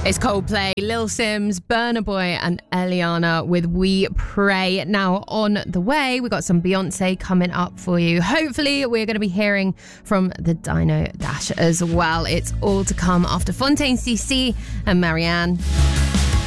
It's Coldplay, Lil Sims, Burna Boy and Eliana with We Pray. Now on the way, we got some Beyonce coming up for you. Hopefully we're going to be hearing from the Dino Dash as well. It's all to come after Fontaine CC and Marianne.